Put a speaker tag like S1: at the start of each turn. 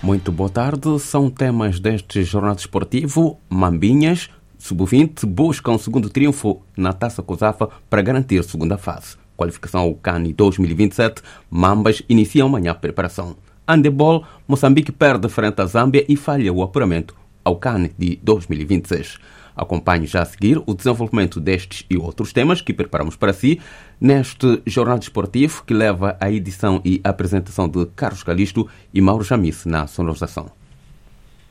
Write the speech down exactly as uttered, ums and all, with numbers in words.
S1: Muito boa tarde. São temas deste jornal desportivo. Mambinhas, sub vinte, buscam um segundo triunfo na Taça COSAFA para garantir segunda fase. Qualificação ao CAN dois mil e vinte e sete. Mambas iniciam amanhã a preparação. Handebol, Moçambique perde frente à Zâmbia e falha o apuramento ao CAN de dois mil e vinte e seis. Acompanhe já a seguir o desenvolvimento destes e outros temas que preparamos para si neste jornal desportivo que leva a edição e apresentação de Carlos Calisto e Mauro Jamice na sonorização.